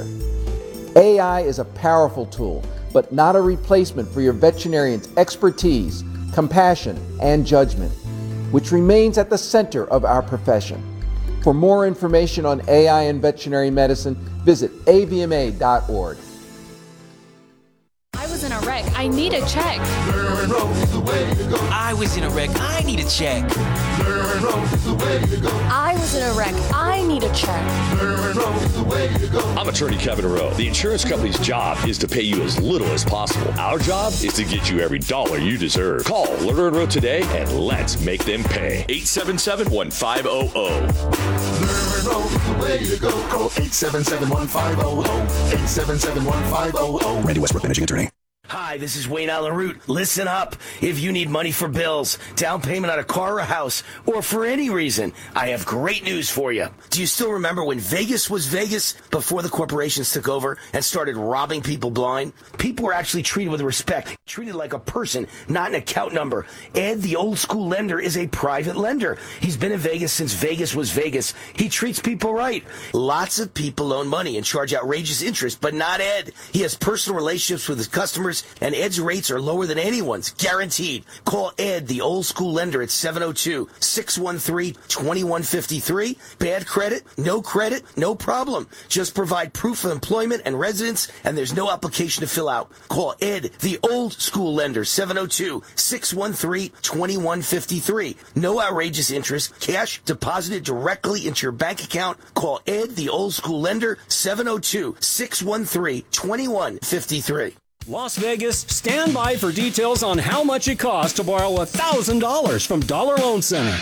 A I is a powerful tool, but not a replacement for your veterinarian's expertise, compassion, and judgment, which remains at the center of our profession. For more information on A I and veterinary medicine, visit A V M A dot org. I was in a wreck. I need a check. I was in a wreck. I need a check. I was in a wreck. I need a check. I'm attorney Kevin Rowe. The insurance company's job is to pay you as little as possible. Our job is to get you every dollar you deserve. Call Lerner and Rowe today and let's make them pay. eight seven seven, one five zero zero. Lerner and Rowe is the way to go. Call eight seven seven, one five zero zero. eight seven seven, one five zero zero. Randy Westbrook, managing attorney. Hi, this is Wayne Allen Root. Listen up. If you need money for bills, down payment on a car or a house, or for any reason, I have great news for you. Do you still remember when Vegas was Vegas before the corporations took over and started robbing people blind? People were actually treated with respect, treated like a person, not an account number. Ed, the old school lender, is a private lender. He's been in Vegas since Vegas was Vegas. He treats people right. Lots of people loan money and charge outrageous interest, but not Ed. He has personal relationships with his customers, and Ed's rates are lower than anyone's, guaranteed. Call Ed, the old school lender, at seven oh two, six one three, two one five three. Bad credit? No credit? No problem. Just provide proof of employment and residence, and there's no application to fill out. Call Ed, the old school lender, seven oh two, six one three, two one five three. No outrageous interest. Cash deposited directly into your bank account. Call Ed, the old school lender, seven oh two, six one three, two one five three. Las Vegas, stand by for details on how much it costs to borrow one thousand dollars from Dollar Loan Center.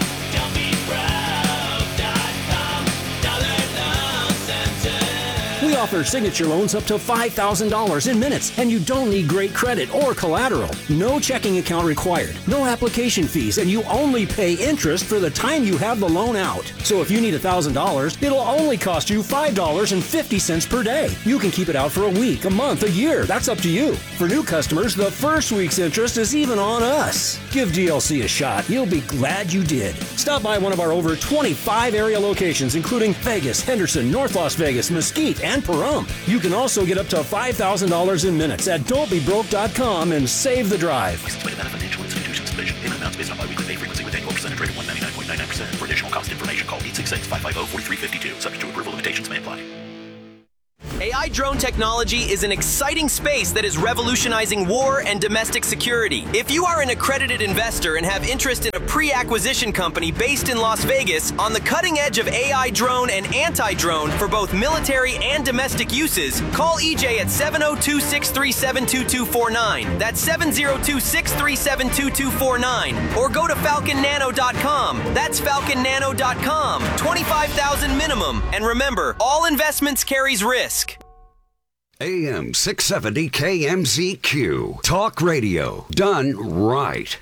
We offer signature loans up to five thousand dollars in minutes, and you don't need great credit or collateral. No checking account required, no application fees, and you only pay interest for the time you have the loan out. So if you need one thousand dollars, it'll only cost you five dollars and fifty cents per day. You can keep it out for a week, a month, a year. That's up to you. For new customers, the first week's interest is even on us. Give D L C a shot. You'll be glad you did. Stop by one of our over twenty-five area locations, including Vegas, Henderson, North Las Vegas, Mesquite, and Pahrump. You can also get up to five thousand dollars in minutes at don't be broke dot com and save the drive. Licensed by the Nevada Financial Institutions Division. Payment amounts based on biweekly pay frequency with annual percentage rate of one hundred ninety-nine point nine nine percent. For additional cost information, call eight six six, five five zero, four three five two. Subject to approval, limitations may apply. A I drone technology is an exciting space that is revolutionizing war and domestic security. If you are an accredited investor and have interest in a pre-acquisition company based in Las Vegas on the cutting edge of A I drone and anti-drone for both military and domestic uses, call E J at seven oh two, six three seven, two two four nine. That's seven oh two, six three seven, two two four nine. Or go to falcon nano dot com. That's falcon nano dot com. twenty-five thousand minimum. And remember, all investments carries risk. A M six seventy K M Z Q. Talk radio done right.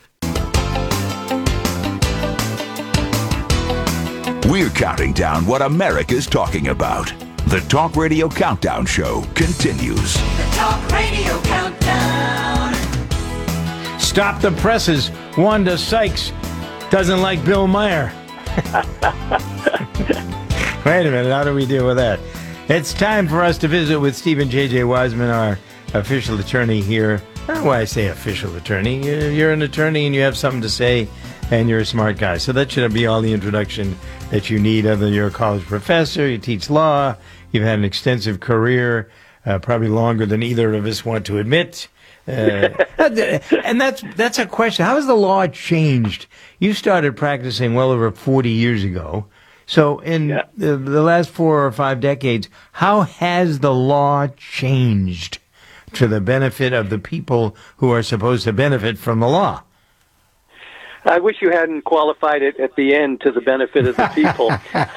We're counting down what America's talking about. The Talk Radio Countdown Show continues. The Talk Radio Countdown. Stop the presses. Wanda Sykes doesn't like Bill Maher. Wait a minute. How do we deal with that? It's time for us to visit with Stephen J J. Wiseman, our official attorney here. I don't know why I say official attorney. You're an attorney and you have something to say, and you're a smart guy. So that should be all the introduction that you need. Other than you're a college professor, you teach law, you've had an extensive career, uh, probably longer than either of us want to admit. Uh, and that's that's a question. How has the law changed? You started practicing well over forty years ago. So in yeah. the, the last four or five decades, how has the law changed to the benefit of the people who are supposed to benefit from the law? I wish you hadn't qualified it at the end to the benefit of the people.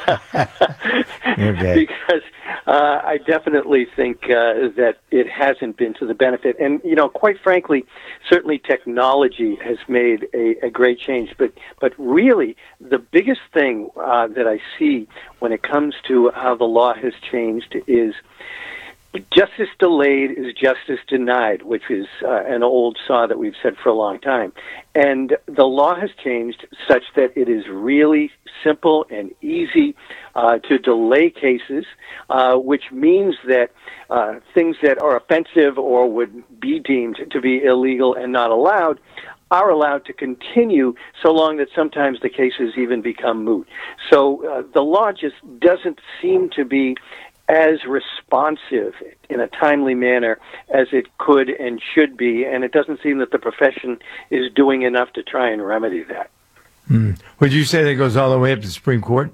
Okay. Because uh, I definitely think uh, that it hasn't been to the benefit. And, you know, quite frankly, certainly technology has made a, a great change. But, but really, the biggest thing uh, that I see when it comes to how the law has changed is justice delayed is justice denied, which is uh, an old saw that we've said for a long time. And the law has changed such that it is really simple and easy uh, to delay cases, uh, which means that uh, things that are offensive or would be deemed to be illegal and not allowed are allowed to continue so long that sometimes the cases even become moot. So uh, the law just doesn't seem to be as responsive in a timely manner as it could and should be, and it doesn't seem that the profession is doing enough to try and remedy that. Hmm. Would you say that goes all the way up to the Supreme Court?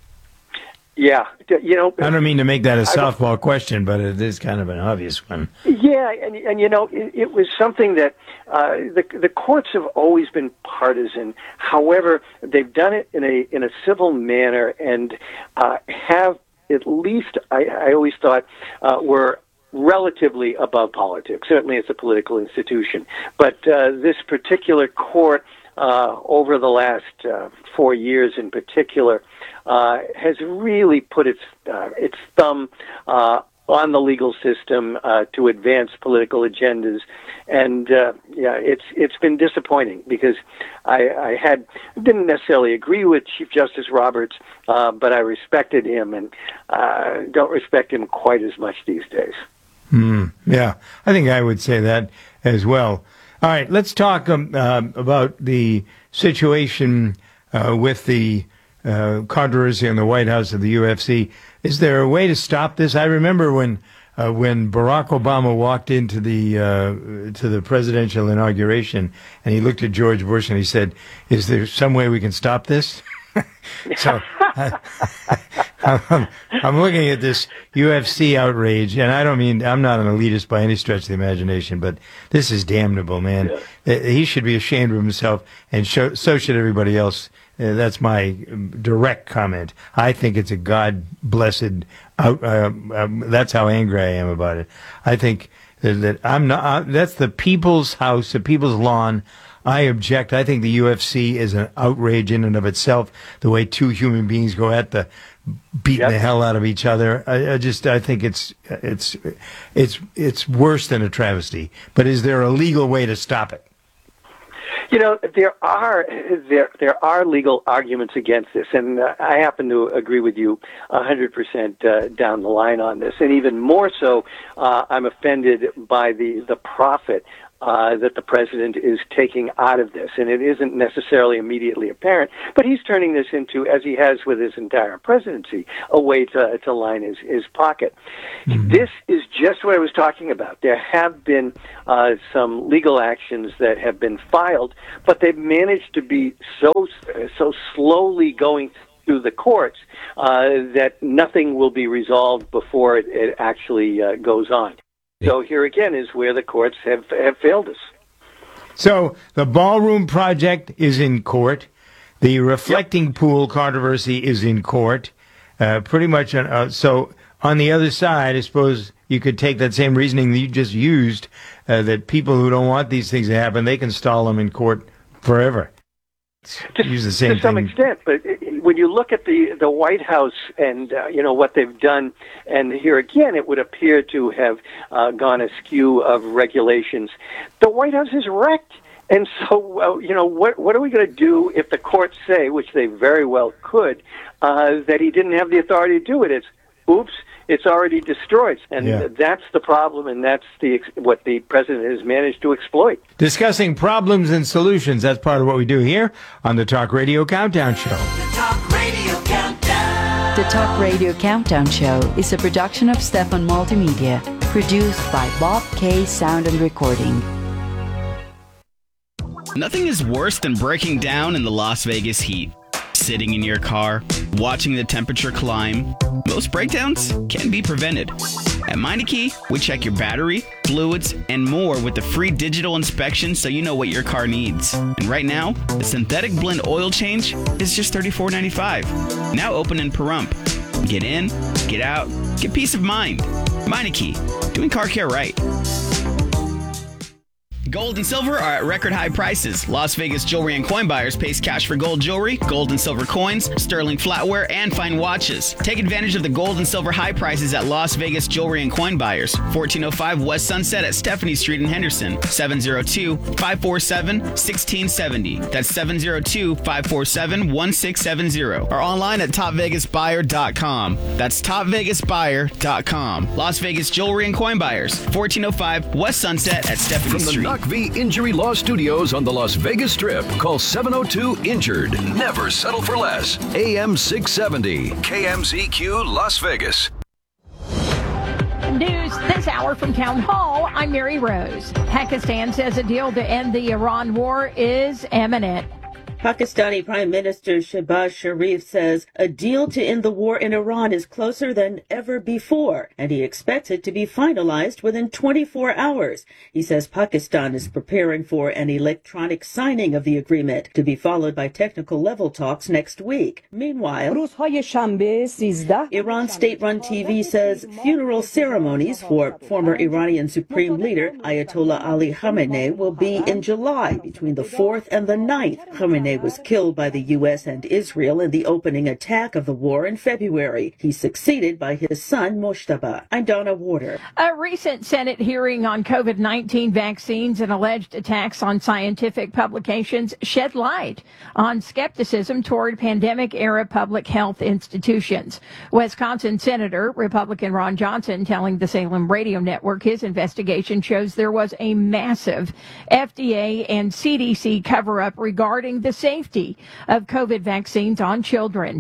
Yeah, you know. I don't mean to make that a softball question, but it is kind of an obvious one. Yeah, and and you know, it, it was something that uh, the the courts have always been partisan. However, they've done it in a in a civil manner and uh, have. At least I, I always thought uh, were relatively above politics. Certainly it's a political institution. But uh, this particular court, uh, over the last uh, four years in particular, uh, has really put its uh, its thumb uh, on the legal system uh, to advance political agendas. And uh, yeah, it's it's been disappointing because I, I had didn't necessarily agree with Chief Justice Roberts, uh, but I respected him and uh, don't respect him quite as much these days. Mm, yeah, I think I would say that as well. All right, let's talk um, uh, about the situation uh, with the uh, controversy in the White House of the U F C. Is there a way to stop this? I remember when uh, when Barack Obama walked into the uh, to the presidential inauguration, and he looked at George Bush and he said, "Is there some way we can stop this?" So, uh, I'm, I'm looking at this U F C outrage, and I don't mean, I'm not an elitist by any stretch of the imagination, but this is damnable, man. Yeah. He should be ashamed of himself, and show, so should everybody else. Uh, that's my direct comment. I think it's a God-blessed, out, uh, um, that's how angry I am about it. I think that, that I'm not, uh, that's the people's house, the people's lawn. I object. I think the U F C is an outrage in and of itself, the way two human beings go at the beating yep. the hell out of each other. I, I just, I think it's, it's, it's, it's worse than a travesty. But is there a legal way to stop it? You know, there are there there are legal arguments against this, and uh, I happen to agree with you one hundred percent uh, down the line on this. And even more so, uh, I'm offended by the, the profit Uh, that the president is taking out of this. And it isn't necessarily immediately apparent, but he's turning this into, as he has with his entire presidency, a way to, to line his, his pocket. Mm-hmm. This is just what I was talking about. There have been uh, some legal actions that have been filed, but they've managed to be so, so slowly going through the courts uh, that nothing will be resolved before it, it actually uh, goes on. So here again is where the courts have, have failed us. So the ballroom project is in court. The reflecting yep. pool controversy is in court. Uh, pretty much. Uh, so on the other side, I suppose you could take that same reasoning that you just used, uh, that people who don't want these things to happen, they can stall them in court forever. To, Use the same to some thing. extent, but when you look at the the White House and uh, you know what they've done, and here again, it would appear to have uh, gone askew of regulations. The White House is wrecked, and so uh, you know what what are we going to do if the courts say, which they very well could, uh, that he didn't have the authority to do it? It's oops. It's already destroyed, and yeah. that's the problem, and that's the what the president has managed to exploit. Discussing problems and solutions, that's part of what we do here on the Talk Radio Countdown Show. The Talk Radio Countdown. The Talk Radio Countdown Show is a production of Stefan Multimedia, produced by Bob K. Sound and Recording. Nothing is worse than breaking down in the Las Vegas heat. Sitting in your car, watching the temperature climb. Most breakdowns can be prevented. At Meineke, we check your battery, fluids, and more with the free digital inspection so you know what your car needs. And right now, the synthetic blend oil change is just thirty-four ninety-five. Now open in Pahrump. Get in, get out, get peace of mind. Meineke, doing car care right. Gold and silver are at record high prices. Las Vegas Jewelry and Coin Buyers pays cash for gold jewelry, gold and silver coins, sterling flatware, and fine watches. Take advantage of the gold and silver high prices at Las Vegas Jewelry and Coin Buyers, fourteen oh five West Sunset at Stephanie Street in Henderson, seven oh two, five four seven, one six seven oh. That's seven oh two, five four seven, one six seven oh. Or online at top vegas buyer dot com. That's top vegas buyer dot com. Las Vegas Jewelry and Coin Buyers, fourteen oh five West Sunset at Stephanie Street. Knock V Injury Law Studios on the Las Vegas Strip. Call seven oh two injured. Never settle for less. A M six seventy. K M Z Q Las Vegas. News this hour from Town Hall. I'm Mary Rose. Pakistan says a deal to end the Iran war is imminent. Pakistani Prime Minister Shehbaz Sharif says a deal to end the war in Iran is closer than ever before, and he expects it to be finalized within twenty-four hours. He says Pakistan is preparing for an electronic signing of the agreement to be followed by technical level talks next week. Meanwhile, Iran state-run T V says funeral ceremonies for former Iranian Supreme Leader Ayatollah Ali Khamenei will be in July between the fourth and the ninth. Khamenei was killed by the U S and Israel in the opening attack of the war in February. He's succeeded by his son, Moshtaba. I'm Donna Warder. A recent Senate hearing on COVID nineteen vaccines and alleged attacks on scientific publications shed light on skepticism toward pandemic-era public health institutions. Wisconsin Senator Republican Ron Johnson telling the Salem Radio Network his investigation shows there was a massive F D A and C D C cover-up regarding the safety of COVID vaccines on children.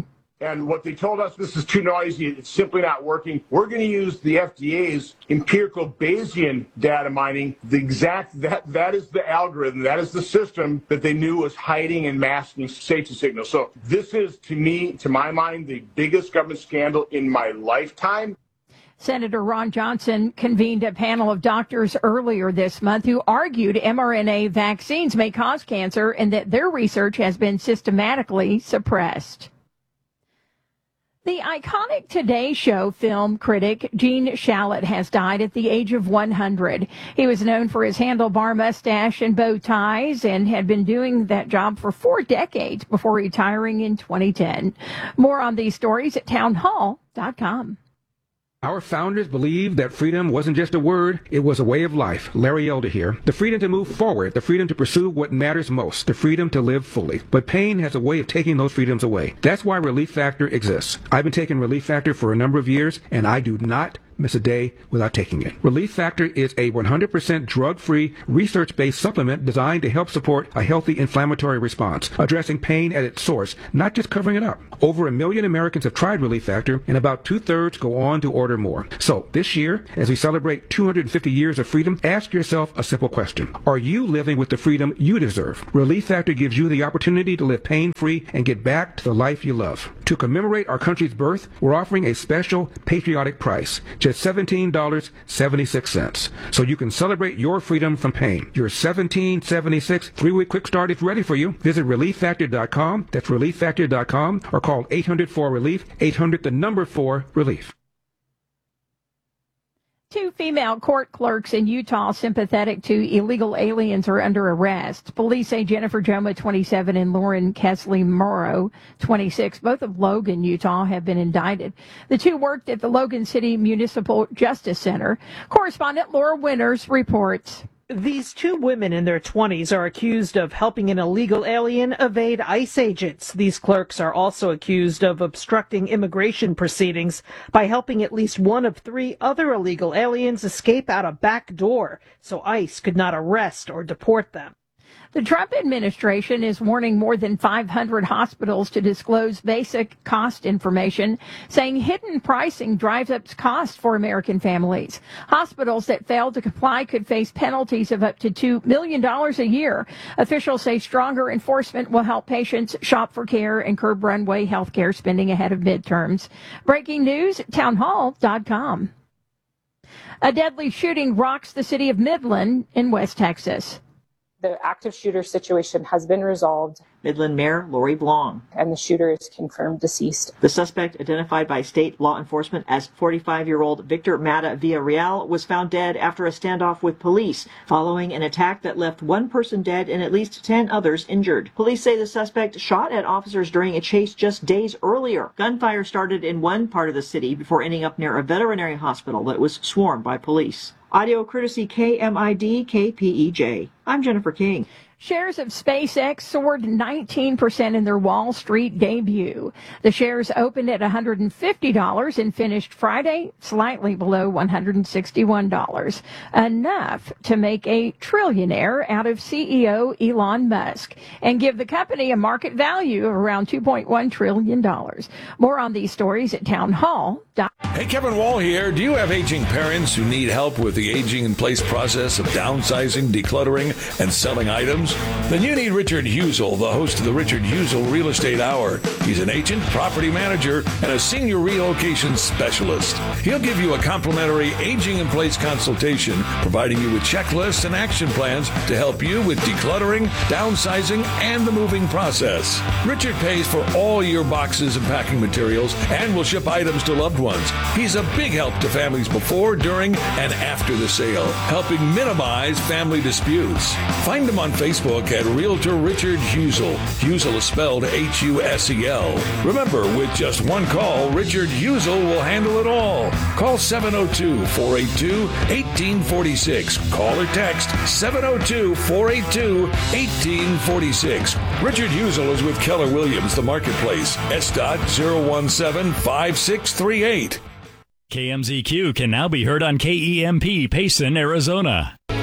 And what they told us, this is too noisy, it's simply not working. We're going to use the F D A's empirical Bayesian data mining. The exact, that, that is the algorithm, that is the system that they knew was hiding and masking safety signals. So this is, to me, to my mind, the biggest government scandal in my lifetime. Senator Ron Johnson convened a panel of doctors earlier this month who argued mRNA vaccines may cause cancer and that their research has been systematically suppressed. The iconic Today Show film critic Gene Shalit has died at the age of one hundred. He was known for his handlebar mustache and bow ties and had been doing that job for four decades before retiring in twenty ten. More on these stories at townhall dot com. Our founders believed that freedom wasn't just a word, it was a way of life. Larry Elder here. The freedom to move forward, the freedom to pursue what matters most, the freedom to live fully. But pain has a way of taking those freedoms away. That's why Relief Factor exists. I've been taking Relief Factor for a number of years, and I do not miss a day without taking it. Relief Factor is a one hundred percent drug-free, research-based supplement designed to help support a healthy inflammatory response, addressing pain at its source, not just covering it up. Over a million Americans have tried Relief Factor, and about two-thirds go on to order more. So, this year, as we celebrate two hundred fifty years of freedom, ask yourself a simple question. Are you living with the freedom you deserve? Relief Factor gives you the opportunity to live pain-free and get back to the life you love. To commemorate our country's birth, we're offering a special patriotic price, just seventeen dollars and seventy-six cents. So you can celebrate your freedom from pain. Your seventeen dollars and seventy-six cents three-week quick start is ready for you. Visit relief factor dot com. That's relief factor dot com, or call eight hundred four relief, eight hundred the number four relief. Two female court clerks in Utah sympathetic to illegal aliens are under arrest. Police say Jennifer Joma, twenty-seven, and Lauren Kesley Morrow, twenty-six, both of Logan, Utah, have been indicted. The two worked at the Logan City Municipal Justice Center. Correspondent Laura Winters reports. These two women in their twenties are accused of helping an illegal alien evade ICE agents. These clerks are also accused of obstructing immigration proceedings by helping at least one of three other illegal aliens escape out a back door so ICE could not arrest or deport them. The Trump administration is warning more than five hundred hospitals to disclose basic cost information, saying hidden pricing drives up costs for American families. Hospitals that fail to comply could face penalties of up to two million dollars a year. Officials say stronger enforcement will help patients shop for care and curb runaway health care spending ahead of midterms. Breaking news, townhall dot com. A deadly shooting rocks the city of Midland in West Texas. The active shooter situation has been resolved. Midland Mayor Lori Blong. And the shooter is confirmed deceased. The suspect, identified by state law enforcement as forty-five-year-old Victor Mata Villarreal, was found dead after a standoff with police following an attack that left one person dead and at least ten others injured. Police say the suspect shot at officers during a chase just days earlier. Gunfire started in one part of the city before ending up near a veterinary hospital that was swarmed by police. Audio courtesy K M I D K P E J. I'm Jennifer King. Shares of SpaceX soared nineteen percent in their Wall Street debut. The shares opened at one hundred fifty dollars and finished Friday slightly below one hundred sixty-one dollars, enough to make a trillionaire out of C E O Elon Musk and give the company a market value of around two point one trillion dollars. More on these stories at townhall dot com. Hey, Kevin Wall here. Do you have aging parents who need help with the aging in place process of downsizing, decluttering, and selling items? Then you need Richard Husel, the host of the Richard Husel Real Estate Hour. He's an agent, property manager, and a senior relocation specialist. He'll give you a complimentary aging in place consultation, providing you with checklists and action plans to help you with decluttering, downsizing, and the moving process. Richard pays for all your boxes and packing materials and will ship items to loved ones. He's a big help to families before, during, and after the sale, helping minimize family disputes. Find him on Facebook at Realtor Richard Husel. Husel is spelled H U S E L. Remember, with just one call, Richard Husel will handle it all. Call seven oh two, four eight two, one eight four six. Call or text seven oh two, four eight two, one eight four six. Richard Husel is with Keller Williams, the marketplace. S dot zero one seven five six three eight. K M Z Q can now be heard on K E M P Payson, Arizona.